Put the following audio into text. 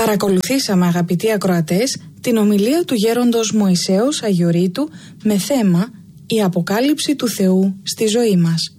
Παρακολουθήσαμε, αγαπητοί ακροατές, την ομιλία του γέροντος Μωυσέως Αγιορείτου με θέμα «Η αποκάλυψη του Θεού στη ζωή μας».